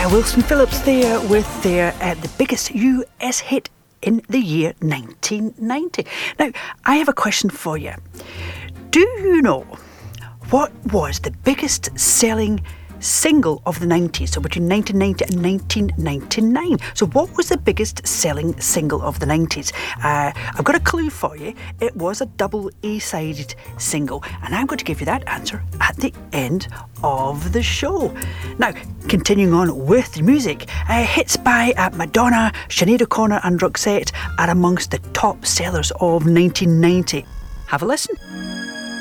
Wilson Phillips there with the biggest US hit in the year 1990. Now, I have a question for you. Do you know what was the biggest selling single of the 90s, so between 1990 and 1999? So what was the biggest selling single of the 90s? I've got a clue for you. It was a double A-sided single, and I'm going to give you that answer at the end of the show. Now, continuing on with the music, hits by Madonna, Sinead O'Connor and Roxette are amongst the top sellers of 1990. Have a listen.